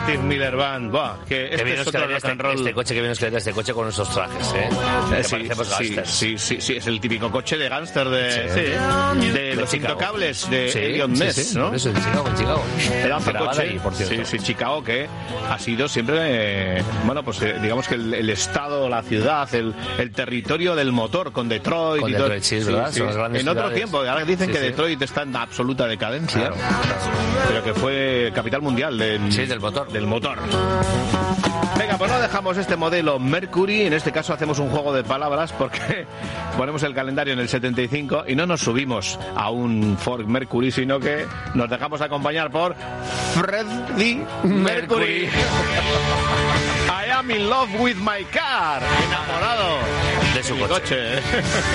Steve Miller Band. Buah, que este es otro rock and roll. Este coche que viene este coche con esos trajes, Sí, es el típico coche de gángster de los Intocables de Elliot Ness, ¿no? Eso, en Chicago. Era un coche, ahí, por cierto. sí, Chicago, que ha sido siempre, digamos que el estado, la ciudad, el territorio del motor, con Detroit con y Detroit, todo. Sí, es verdad, son las grandes en otro ciudades. tiempo, ahora dicen que Detroit está en absoluta decadencia, pero que fue capital mundial del motor. Venga, pues no dejamos este modelo Mercury, en este caso hacemos un juego de palabras porque ponemos el calendario en el 75 y no nos subimos a un Ford Mercury, sino que nos dejamos acompañar por Freddie Mercury. I am in love with my car. Enamorado de su coche.